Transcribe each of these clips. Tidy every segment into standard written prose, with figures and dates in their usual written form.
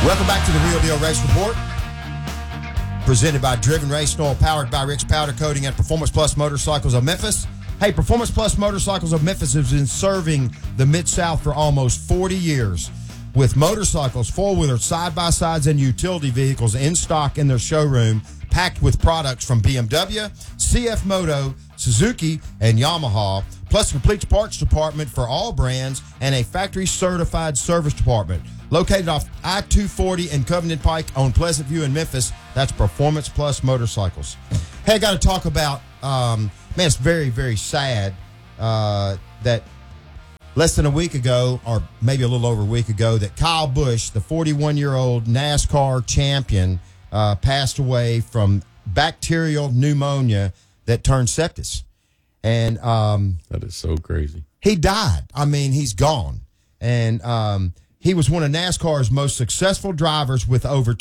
Welcome back to the Real Deal Race Report, presented by Driven Race Oil, powered by Rick's Powder Coating and Performance Plus Motorcycles of Memphis. Hey, Performance Plus Motorcycles of Memphis has been serving the Mid-South for almost 40 years with motorcycles, four-wheelers, side-by-sides, and utility vehicles in stock in their showroom, packed with products from BMW, CF Moto, Suzuki, and Yamaha, plus a complete parts department for all brands and a factory-certified service department. Located off I-240 and Covenant Pike on Pleasant View in Memphis. That's Performance Plus Motorcycles. Hey, I got to talk about, man, it's very, very sad that less than a week ago, or maybe a little over a week ago, that Kyle Busch, the 41-year-old NASCAR champion, passed away from bacterial pneumonia that turned sepsis. And that is so crazy. He died. I mean, he's gone. And he was one of NASCAR's most successful drivers with over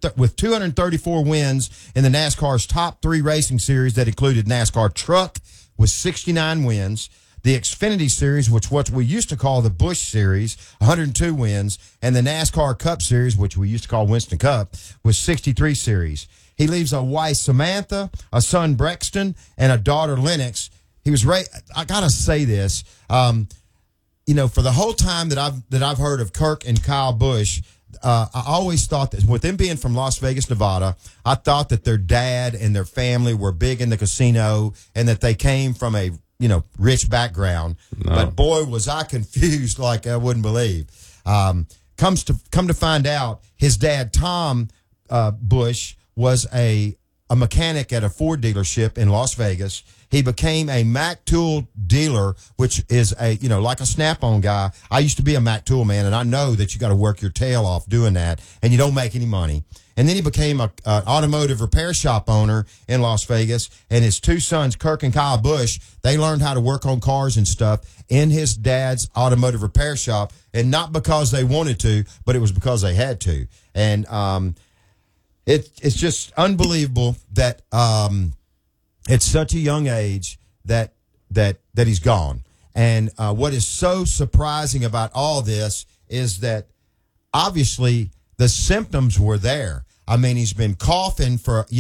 234 wins in the NASCAR's top three racing series that included NASCAR Truck with 69 wins, the Xfinity Series, which what we used to call the Busch Series, 102 wins, and the NASCAR Cup Series, which we used to call Winston Cup, with 63 series. He leaves a wife, Samantha, a son, Brexton, and a daughter, Lennox. He was I gotta say this. You know, for the whole time that I've heard of Kirk and Kyle Busch, I always thought that with them being from Las Vegas, Nevada, I thought that their dad and their family were big in the casino and that they came from a, rich background. No. But boy, was I confused like I wouldn't believe. Come to find out, his dad, Tom Busch, was a mechanic at a Ford dealership in Las Vegas. He became a Mac Tool dealer, which is like a Snap-on guy. I used to be a Mac Tool man, and I know that you got to work your tail off doing that, and you don't make any money. And then he became an automotive repair shop owner in Las Vegas, and his two sons, Kirk and Kyle Busch, they learned how to work on cars and stuff in his dad's automotive repair shop, and not because they wanted to, but it was because they had to. And it's just unbelievable that at such a young age that he's gone. And what is so surprising about all this is that obviously the symptoms were there. I mean, he's been coughing for at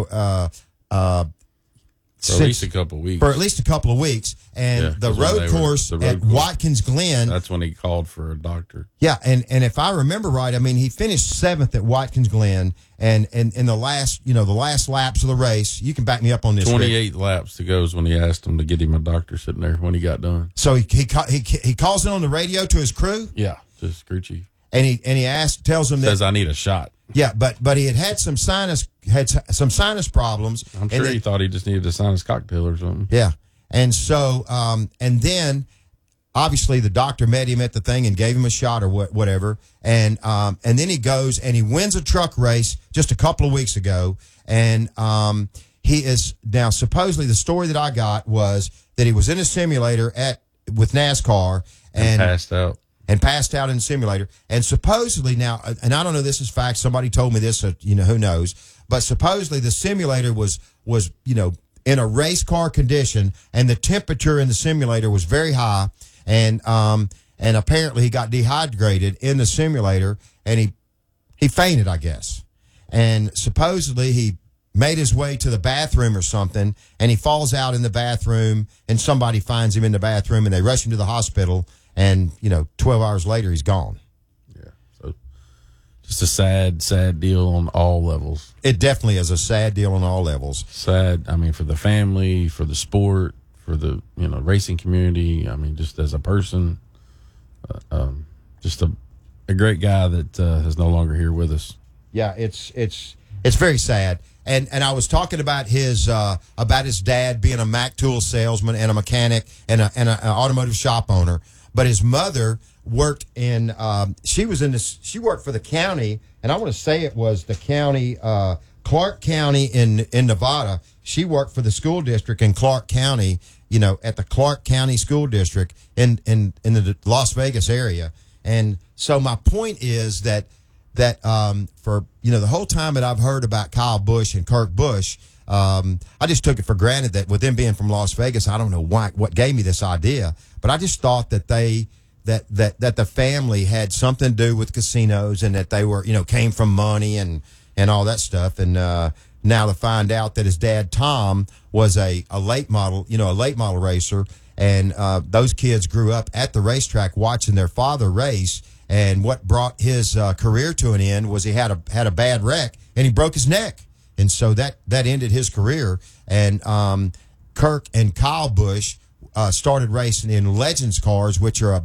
least a couple of weeks. For at least a couple of weeks. And the road course at Watkins Glen. That's when he called for a doctor. Yeah, and if I remember right, I mean, he finished 7th at Watkins Glen, and in the last laps of the race, you can back me up on this. 28 laps to go is when he asked him to get him a doctor sitting there when he got done. So he calls in on the radio to his crew? Yeah, to his crew chief. And he tells him says I need a shot. Yeah, but he had some sinus problems. I'm sure he thought he just needed a sinus cocktail or something. Yeah. And so and then obviously the doctor met him at the thing and gave him a shot or whatever. And then he goes and he wins a truck race just a couple of weeks ago. And he is now supposedly, the story that I got was that he was in a simulator with NASCAR and passed out. And passed out in the simulator. And supposedly now, and I don't know this is fact, somebody told me this, who knows, but supposedly the simulator was in a race car condition, and the temperature in the simulator was very high, and apparently he got dehydrated in the simulator, and he fainted, I guess. And supposedly he made his way to the bathroom or something, and he falls out in the bathroom, and somebody finds him in the bathroom, and they rush him to the hospital. And, 12 hours later, he's gone. Yeah. So just a sad, sad deal on all levels. It definitely is a sad deal on all levels. Sad, I mean, for the family, for the sport, for the, racing community. I mean, just as a person, just a great guy that is no longer here with us. Yeah, it's very sad. And I was talking about his dad being a Mac Tool salesman and a mechanic and an automotive shop owner. But his mother worked in, she worked for the county, and I want to say it was the county, Clark County in Nevada. She worked for the school district in Clark County, at the Clark County School District in the Las Vegas area. And so my point is that for, the whole time that I've heard about Kyle Busch and Kirk Busch, I just took it for granted that with them being from Las Vegas, I don't know what gave me this idea, but I just thought that they that the family had something to do with casinos and that they were, came from money and all that stuff. And now to find out that his dad, Tom, was a late model racer. And those kids grew up at the racetrack watching their father race. And what brought his career to an end was he had a bad wreck and he broke his neck. And so that ended his career. And Kirk and Kyle Busch started racing in Legends cars, which are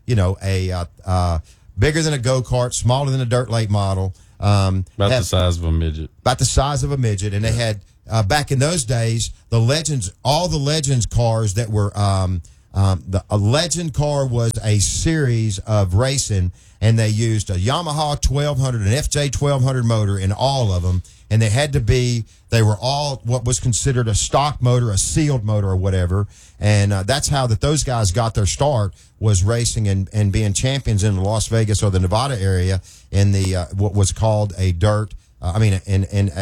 bigger than a go-kart, smaller than a dirt late model. About the size of a midget. About the size of a midget. And they had, back in those days, all the Legends cars that were, a Legend car was a series of racing, and they used a Yamaha 1200, an FJ 1200 motor in all of them. And they were all what was considered a stock motor, a sealed motor or whatever. And that's how those guys got their start, was racing and being champions in the Las Vegas or the Nevada area in the what was called a dirt. In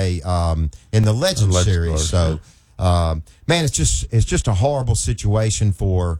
the Legends series. Cars, so, man, it's just a horrible situation for.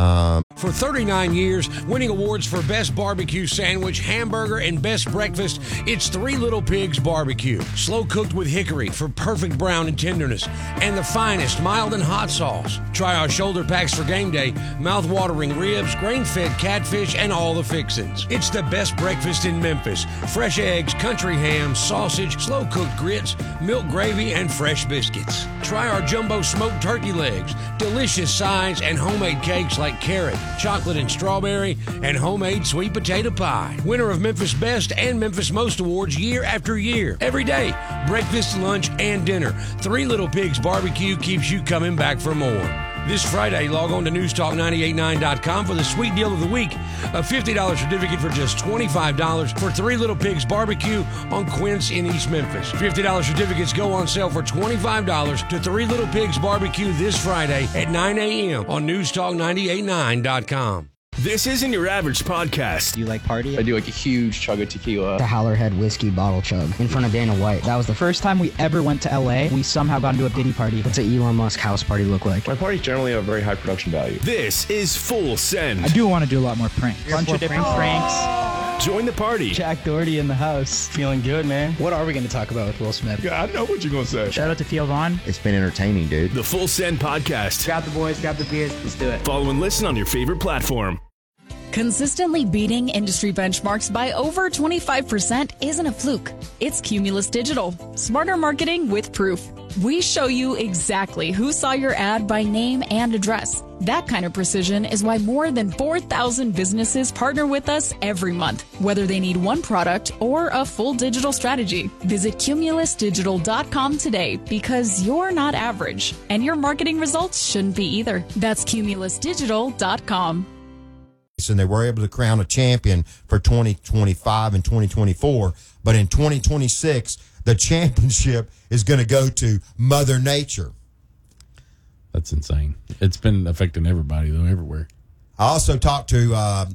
For 39 years, winning awards for Best Barbecue Sandwich, Hamburger, and Best Breakfast, it's Three Little Pigs Barbecue. Slow cooked with hickory for perfect brown and tenderness, and the finest mild and hot sauce. Try our shoulder packs for game day, mouth-watering ribs, grain-fed catfish, and all the fixins'. It's the best breakfast in Memphis. Fresh eggs, country ham, sausage, slow-cooked grits, milk gravy, and fresh biscuits. Try our jumbo smoked turkey legs, delicious sides, and homemade cakes like carrot, chocolate and strawberry, and homemade sweet potato pie. Winner of Memphis Best and Memphis Most Awards year after year. Every day, breakfast, lunch, and dinner. Three Little Pigs Barbecue keeps you coming back for more. This Friday, log on to newstalk989.com for the sweet deal of the week. A $50 certificate for just $25 for Three Little Pigs Barbecue on Quince in East Memphis. $50 certificates go on sale for $25 to Three Little Pigs Barbecue this Friday at 9 a.m. on newstalk989.com. This isn't your average podcast. Do you like party? I do like a huge chug of tequila. The Howlerhead whiskey bottle chug in front of Dana White. That was the first time we ever went to LA. We somehow got into a Diddy party. What's an Elon Musk house party look like? My parties generally have very high production value. This is Full Send. I do want to do a lot more pranks. Bunch of different pranks. Join the party. Jack Doherty in the house. Feeling good, man. What are we going to talk about with Will Smith? Yeah, I know what you're going to say. Shout out to Theo Vaughn. It's been entertaining, dude. The Full Send podcast. Grab the boys, grab the beers. Let's do it. Follow and listen on your favorite platform. Consistently beating industry benchmarks by over 25% isn't a fluke. It's Cumulus Digital. Smarter marketing with proof. We show you exactly who saw your ad by name and address. That kind of precision is why more than 4,000 businesses partner with us every month, whether they need one product or a full digital strategy. Visit cumulusdigital.com today, because you're not average, and your marketing results shouldn't be either. That's cumulusdigital.com. And they were able to crown a champion for 2025 and 2024. But in 2026, the championship is going to go to Mother Nature. That's insane. It's been affecting everybody, though, everywhere. I also talked to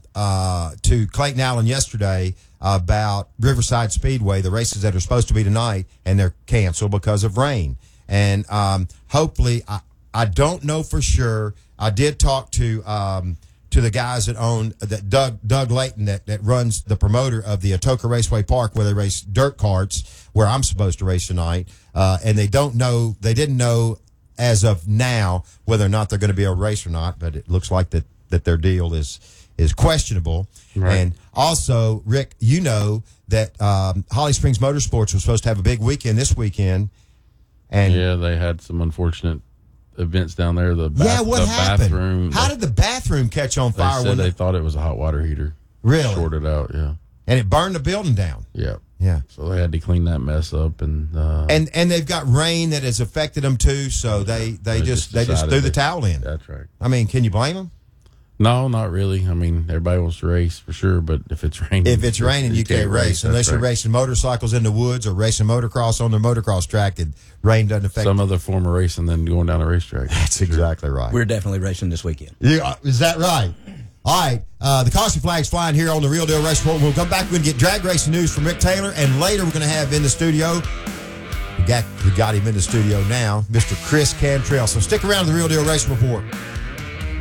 Clayton Allen yesterday about Riverside Speedway, the races that are supposed to be tonight, and they're canceled because of rain. And hopefully, I don't know for sure. I did talk to the guys that own Doug Layton that runs the promoter of the Atoka Raceway Park, where they race dirt karts, where I'm supposed to race tonight, and they didn't know as of now whether or not they're going to be able to race or not, but it looks like that their deal is questionable. Right. And also, Rick, you know that Holly Springs Motorsports was supposed to have a big weekend this weekend, and yeah, they had some unfortunate events down there. What the happened? Bathroom. How did the bathroom catch on fire? They said they thought it was a hot water heater. Really? Shorted out, yeah. And it burned the building down. Yeah. Yeah. So they had to clean that mess up, and they've got rain that has affected them too. So they just threw the towel in. That's right. I mean, can you blame them? No, not really. I mean, everybody wants to race for sure, but if it's raining, you can't race unless you're racing motorcycles in the woods or racing motocross on the motocross track. And rain doesn't affect some other form of racing than going down a racetrack. That's exactly right. We're definitely racing this weekend. Yeah, is that right? All right, the caution flag's flying here on the Real Deal Race Report. We'll come back. We're going to get drag racing news from Rick Taylor, and later we're going to have in the studio. We got him in the studio now, Mr. Chris Cantrell. So stick around to the Real Deal Race Report.